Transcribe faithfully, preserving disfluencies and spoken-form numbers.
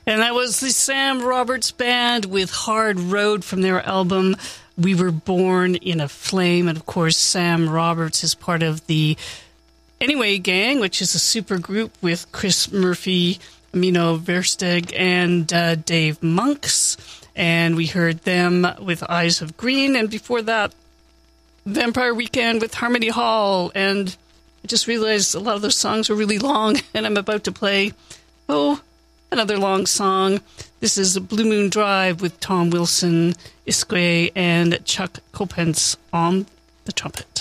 And that was the Sam Roberts Band with Hard Road from their album We Were Born in a Flame. And of course, Sam Roberts is part of the Anyway Gang, which is a super group with Chris Murphy, Amino Versteg, and uh, Dave Monks. And we heard them with Eyes of Green. And before that, Vampire Weekend with Harmony Hall. And I just realized a lot of those songs were really long, and I'm about to play, oh, another long song. This is Blue Moon Drive with Tom Wilson, Isque, and Chuck Copence on the trumpet.